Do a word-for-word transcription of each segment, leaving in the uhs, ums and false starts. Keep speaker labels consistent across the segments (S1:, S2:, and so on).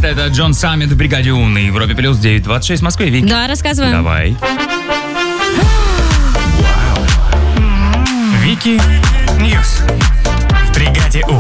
S1: место. Это Джон Саммит в бригаде У на Европе плюс девять двадцать шесть в Москве. Вики.
S2: Да, рассказываем.
S1: Давай.
S3: Вики Ньюс в бригаде У.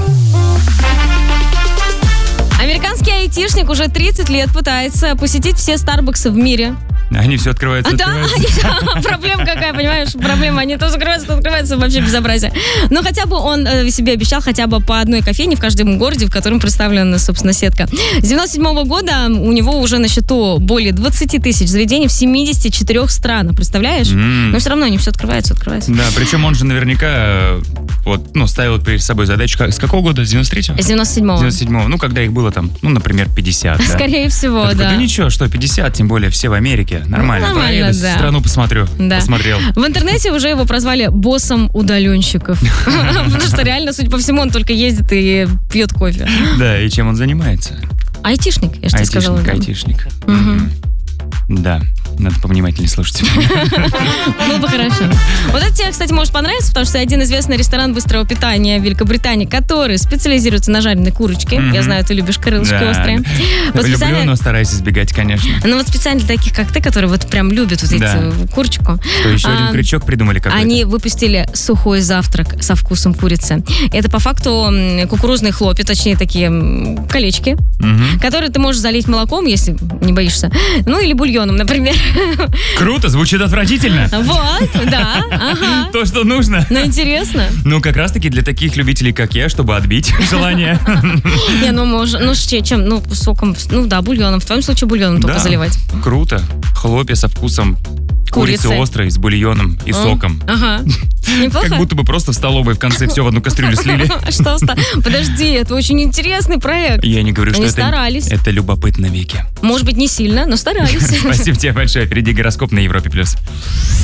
S2: Американский айтишник уже тридцать лет пытается посетить все Старбаксы в мире.
S1: Они все открываются,
S2: А, да,
S1: открываются.
S2: они- проблема какая, понимаешь? Проблема, они то закрываются, то открываются, вообще безобразие. Но хотя бы он э, себе обещал хотя бы по одной кофейне в каждом городе, в котором представлена, собственно, сетка. С девяносто седьмого года у него уже на счету более двадцать тысяч заведений в семидесяти четырёх странах, представляешь?
S1: М.
S2: Но все равно они все открываются, открываются.
S1: Да, причем он же наверняка э, вот, ну, ставил перед собой задачу. Как- С какого года? С девяносто третьего?
S2: С девяносто седьмого.
S1: девяносто седьмого. Ну, когда их было там, ну, например, пятьдесят. Да.
S2: Скорее всего,
S1: Я такой,
S2: да.
S1: да ничего, что пятьдесят, тем более все в Америке. Нормально.
S2: Ну, нормально,
S1: Проеду,
S2: да.
S1: страну посмотрю.
S2: Да.
S1: Посмотрел.
S2: В интернете уже его прозвали боссом удаленщиков. Потому что реально, судя по всему, он только ездит и пьет кофе.
S1: Да, и чем он занимается?
S2: Айтишник, я же тебе сказала.
S1: Айтишник,
S2: да.
S1: айтишник.
S2: Мгм.
S1: Да, надо повнимательнее слушать.
S2: Было бы хорошо. Вот это тебе, кстати, может понравиться, потому что один известный ресторан быстрого питания в Великобритании, который специализируется на жареной курочке.
S1: Мгм.
S2: Я знаю, ты любишь крылышки
S1: Да.
S2: острые. Вот
S1: Люблю,
S2: специально-
S1: но стараюсь избегать, конечно.
S2: Ну вот специально для таких, как ты, которые вот прям любят вот эти
S1: Да.
S2: курочку.
S1: Что, еще
S2: А,
S1: один крючок придумали какой-то?
S2: Они выпустили сухой завтрак со вкусом курицы. Это по факту м, кукурузные хлопья, точнее такие м, колечки,
S1: Мгм.
S2: которые ты можешь залить молоком, если не боишься. Ну или бульоном, например.
S1: Круто, звучит отвратительно.
S2: Вот, да, ага.
S1: То, что нужно.
S2: Ну интересно.
S1: Ну, как раз-таки для таких любителей, как я, чтобы отбить желание.
S2: Не, ну можно, ну с чем, ну соком, ну да, бульоном. В твоем случае бульоном только
S1: Да.
S2: заливать.
S1: Круто. Хлопья со вкусом курицы
S2: Курицы.
S1: острой, с бульоном и
S2: М,
S1: соком.
S2: Ага. Неплохо.
S1: Как будто бы просто в столовой в конце все в одну кастрюлю слили.
S2: Что ста- Подожди, это очень интересный проект.
S1: Я не говорю, что
S2: Они
S1: это,
S2: старались.
S1: это любопытно, Вики.
S2: Может быть, не сильно, но старались.
S1: Спасибо тебе большое. Впереди гороскоп на Европе+. плюс.